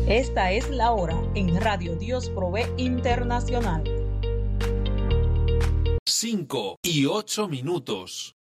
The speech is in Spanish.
Esta es la hora en Radio Dios Provee Internacional. 5:08.